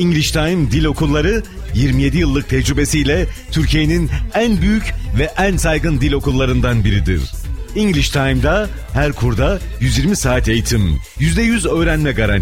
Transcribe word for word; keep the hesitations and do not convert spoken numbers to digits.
English Time Dil Okulları yirmi yedi yıllık tecrübesiyle Türkiye'nin en büyük ve en saygın dil okullarından biridir. English Time'da her kurda yüz yirmi saat eğitim, yüzde yüz öğrenme garantisi.